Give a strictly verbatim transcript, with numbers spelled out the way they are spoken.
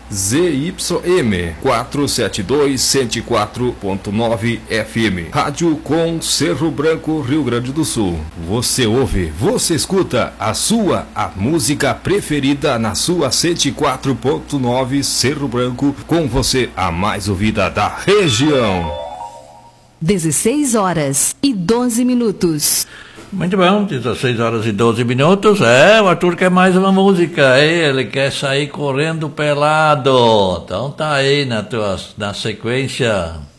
Z Y M quatrocentos e setenta e dois, cento e quatro ponto nove F M. Rádio com Cerro Branco, Rio Grande do Sul. Você ouve, você escuta a sua, a música preferida na sua cento e quatro ponto nove Cerro Branco, com você a mais ouvida da região. dezesseis horas e doze minutos. Muito bom, dezesseis horas e doze minutos. É, o Arthur quer mais uma música. Ele quer sair correndo pelado. Então tá aí na, tua, na sequência.